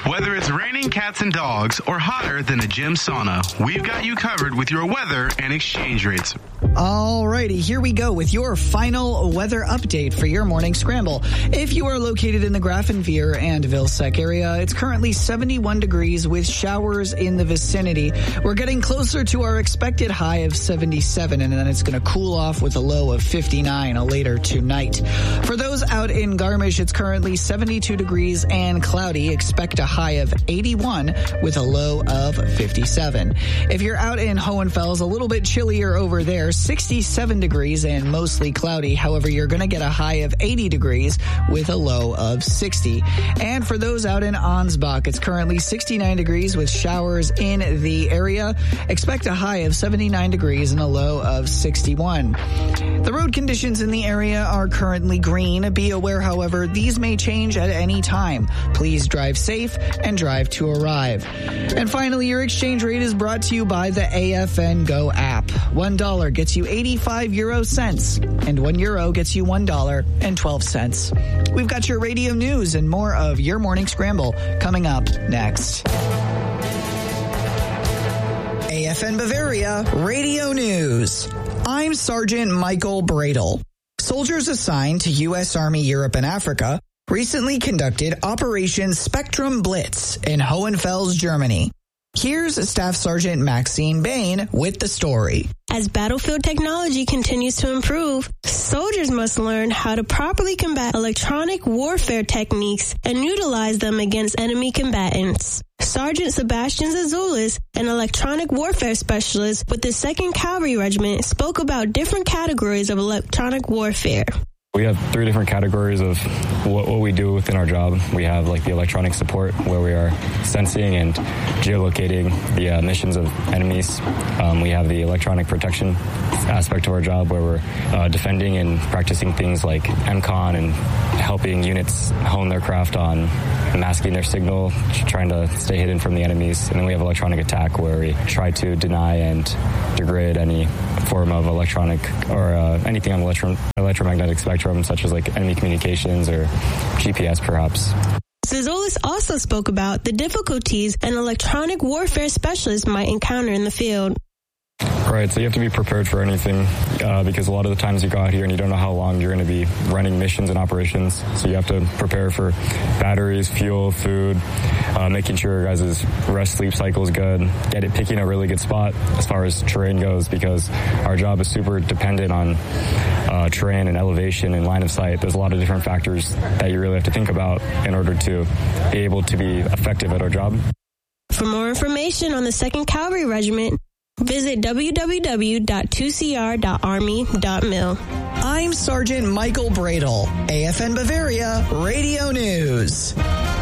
Whether it's raining cats and dogs or hotter than a gym sauna, we've got you covered with your weather and exchange rates. Alrighty, here we go with your final weather update for your morning scramble. If you are located in the Grafenveer and Vilseck area, it's currently 71 degrees with showers in the vicinity. We're getting closer to our expected high of 77, and then it's going to cool off with a low of 59 later tonight. For those out in Garmisch, it's currently 72 degrees and cloudy. Expect a high of 81 with a low of 57. If you're out in Hohenfels, a little bit chillier over there, 67 degrees and mostly cloudy. However, you're going to get a high of 80 degrees with a low of 60. And for those out in Ansbach, it's currently 69 degrees with showers in the area. Expect a high of 79 degrees and a low of 61. The road conditions in the area are currently green. Be aware, however, these may change at any time. Please drive safe and drive to arrive. And finally, your exchange rate is brought to you by the AFN Go app. $1 gets you 85 euro cents, and €1 gets you $1.12. We've got your radio news and more of your morning scramble coming up next. AFN Bavaria Radio News. I'm Sergeant Michael Bradle. Soldiers assigned to U.S. Army Europe and Africa recently conducted Operation Spectrum Blitz in Hohenfels, Germany. Here's Staff Sergeant Maxine Bain with the story. As battlefield technology continues to improve, soldiers must learn how to properly combat electronic warfare techniques and utilize them against enemy combatants. Sergeant Sebastian Zazoulis, an electronic warfare specialist with the 2nd Cavalry Regiment, spoke about different categories of electronic warfare. We have 3 different categories of what we do within our job. We have like the electronic support, where we are sensing and geolocating the missions of enemies. We have the electronic protection aspect of our job, where we're defending and practicing things like MCON and helping units hone their craft on masking their signal, trying to stay hidden from the enemies. And then we have electronic attack, where we try to deny and degrade any form of electronic or anything on the electromagnetic spectrum, such as like enemy communications or GPS perhaps. Zazoulis also spoke about the difficulties an electronic warfare specialist might encounter in the field. Right, so you have to be prepared for anything because a lot of the times you go out here and you don't know how long you're going to be running missions and operations. So you have to prepare for batteries, fuel, food, making sure your guys' rest sleep cycle is good, picking a really good spot as far as terrain goes, because our job is super dependent on terrain and elevation and line of sight. There's a lot of different factors that you really have to think about in order to be able to be effective at our job. For more information on the 2nd Cavalry Regiment, visit www.2cr.army.mil. I'm Sergeant Michael Bradle, AFN Bavaria Radio News.